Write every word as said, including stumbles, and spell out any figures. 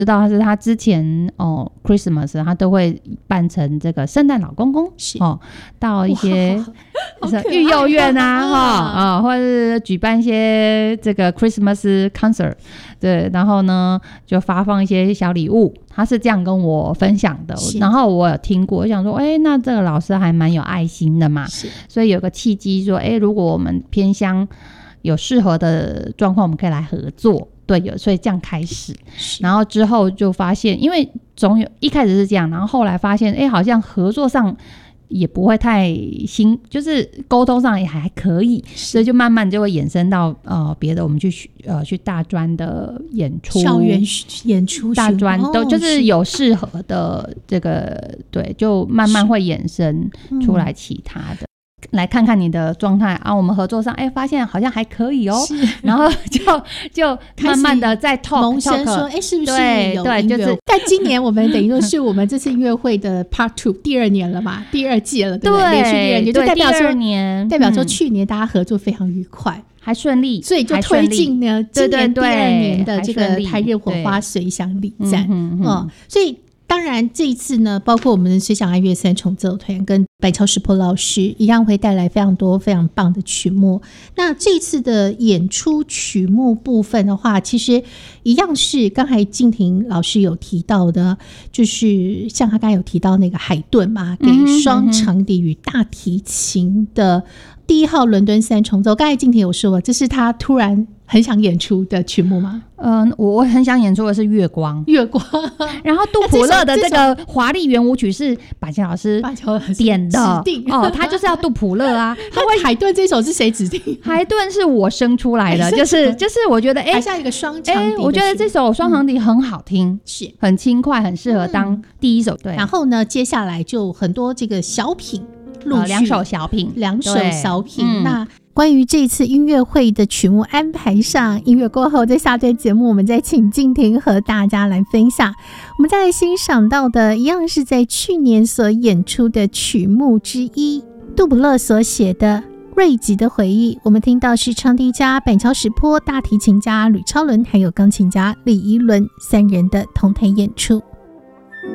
知道他是他之前哦 Christmas 他都会扮成这个圣诞老公公哦，到一些育幼院啊哈啊、哦，或者是举办一些这个 Christmas concert， 对，然后呢就发放一些小礼物，他是这样跟我分享的，然后我有听过，我想说，哎，那这个老师还蛮有爱心的嘛，所以有个契机说，哎，如果我们偏乡有适合的状况，我们可以来合作。对，有，所以这样开始，然后之后就发现，因为总有一开始是这样，然后后来发现，哎，好像合作上也不会太新，就是沟通上也还可以，所以就慢慢就会衍生到呃别的，我们去呃去大专的演出， 校园演出， 大专都、哦、就是有适合的这个，对，就慢慢会衍生出来其他的。来看看你的状态啊，我们合作上，哎，发现好像还可以哦，然后就就慢慢的在 talk 萌生说，哎，是不是有对对，就是但今年我们等于说是我们这次音乐会的 part two 第二年了嘛，第二季了，对不对？连续第二年，就代表说年， 代表说去年大家合作非常愉快。嗯， 还顺利， 所以就推进呢今年第二年的这个台日火花随想礼赞，嗯嗯嗯，所以当然这一次呢，包括我们的随想爱乐三重奏团跟板桥石坡老师一样会带来非常多非常棒的曲目。那这次的演出曲目部分的话，其实一样是刚才静婷老师有提到的，就是像他刚才有提到那个海顿嘛，给双长笛与大提琴的第一号伦敦三重奏，刚才静婷有说这是他突然很想演出的曲目吗？ 嗯、呃，我很想演出的是月光， 月光。 然后杜普勒的这个华丽圆舞曲是板桥老师点的哦，他就是要杜普勒啊。 他会海顿这首是谁指定？ 海顿是我生出来的，就是就是我觉得哎， 还像一个双长笛， 我觉得这首双长笛很好听，是、嗯、很轻快，很适合当第一首。对， 然后呢，接下来就很多这个小品。 呃、两首小品， 两首小品。嗯、那关于这次音乐会的曲目安排上，音乐过后，在下段节目我们再请静婷和大家来分享。我们再来欣赏到的，一样是在去年所演出的曲目之一，杜普勒所写的《瑞吉的回忆》。我们听到是长笛家板桥石坡、大提琴家吕超伦，还有钢琴家李怡伦三人的同台演出。